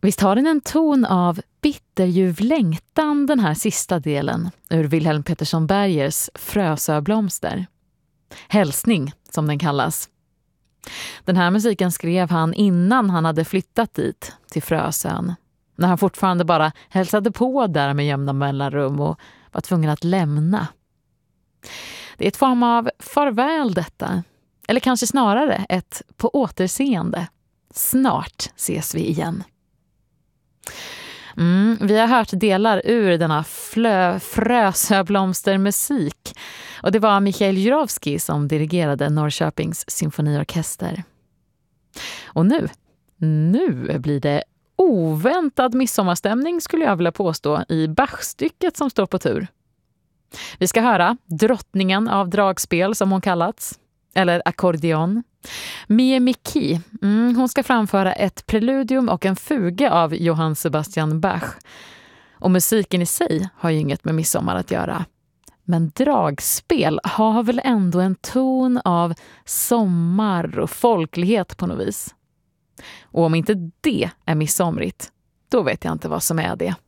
Visst har den en ton av bitterljuv längtan, den här sista delen ur Wilhelm Petersson Bergers Frösöblomster. Hälsning, som den kallas. Den här musiken skrev han innan han hade flyttat dit, till Frösön. När han fortfarande bara hälsade på där med jämna mellanrum och var tvungen att lämna. Det är ett form av farväl detta. Eller kanske snarare ett på återseende. Snart ses vi igen. Vi har hört delar ur denna Frösöblomstermusik. Och det var Michael Jurovski som dirigerade Norrköpings symfoniorkester. Och nu blir det oväntad midsommarstämning, skulle jag vilja påstå, i Bach-stycket som står på tur. Vi ska höra drottningen av dragspel, som hon kallats, eller ackordeon. Mie Miki, hon ska framföra ett preludium och en fuga av Johann Sebastian Bach. Och musiken i sig har ju inget med midsommar att göra. Men dragspel har väl ändå en ton av sommar och folklighet på något vis. Och om inte det är midsomrigt, då vet jag inte vad som är det.